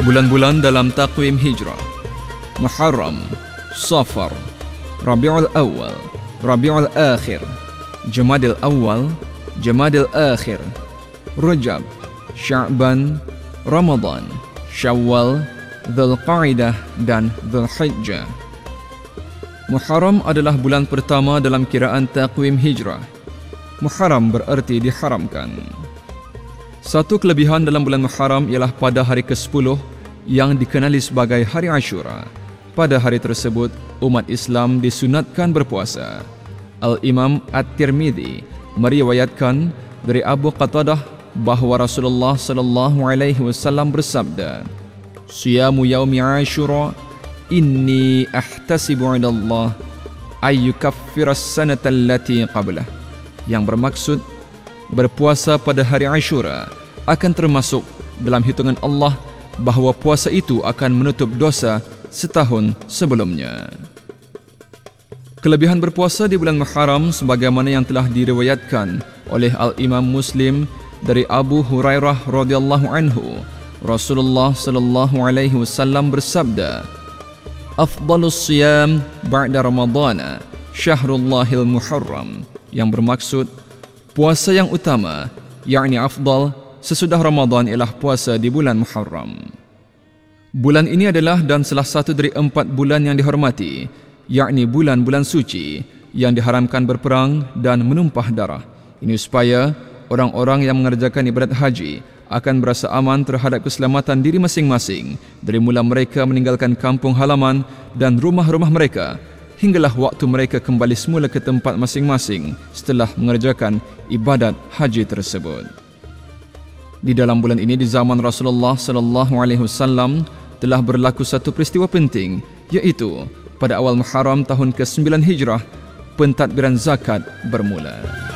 Bulan-bulan dalam takwim hijrah: Muharram, Safar, Rabiul Awal, Rabiul Akhir, Jamadil Awal, Jamadil Akhir, Rajab, Sya'ban, Ramadan, Syawal, Dzulqa'dah dan Dzulhijjah. Muharram adalah bulan pertama dalam kiraan takwim hijrah. Muharram bererti diharamkan. Satu kelebihan dalam bulan Muharram ialah pada hari ke-10 yang dikenali sebagai Hari Ashura. Pada hari tersebut, umat Islam disunatkan berpuasa. Al-Imam At-Tirmidzi meriwayatkan dari Abu Qatadah bahawa Rasulullah sallallahu alaihi wasallam bersabda, "Siyamu yaumi Ashura inni ahtasibu 'inda Allah ay yukaffira as-sanata allati qablah." Yang bermaksud, berpuasa pada hari Ashura akan termasuk dalam hitungan Allah bahawa puasa itu akan menutup dosa setahun sebelumnya. Kelebihan berpuasa di bulan Muharram sebagaimana yang telah diriwayatkan oleh Al-Imam Muslim dari Abu Hurairah radhiyallahu anhu, Rasulullah sallallahu alaihi wasallam bersabda, "Afdhalus siyam ba'da Ramadhan syahrullahil Muharram." Yang bermaksud, puasa yang utama, yakni afdal sesudah Ramadan ialah puasa di bulan Muharram. Bulan ini adalah dan salah satu dari 4 bulan yang dihormati, yakni bulan-bulan suci yang diharamkan berperang dan menumpah darah. Ini supaya orang-orang yang mengerjakan ibadat haji akan berasa aman terhadap keselamatan diri masing-masing dari mula mereka meninggalkan kampung halaman dan rumah-rumah mereka hinggalah waktu mereka kembali semula ke tempat masing-masing setelah mengerjakan ibadat haji tersebut. Di dalam bulan ini di zaman Rasulullah sallallahu alaihi wasallam telah berlaku satu peristiwa penting, iaitu pada awal Muharram tahun ke-9 Hijrah pentadbiran zakat bermula.